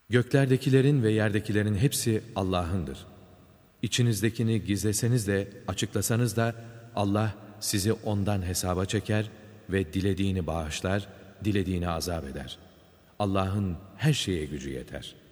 Göklerdekilerin ve yerdekilerin hepsi Allah'ındır. İçinizdekini gizleseniz de açıklasanız da Allah sizi ondan hesaba çeker ve dilediğini bağışlar, dilediğini azap eder. Allah'ın her şeye gücü yeter.